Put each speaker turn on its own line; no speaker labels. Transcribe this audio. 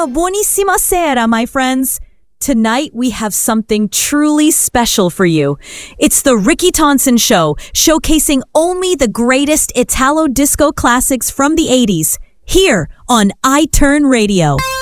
buonissima sera, my friends. Tonight we have something truly special for you. It's the Ricky Tonson Show, showcasing only the greatest Italo disco classics from the 80s, here on iTurn Radio.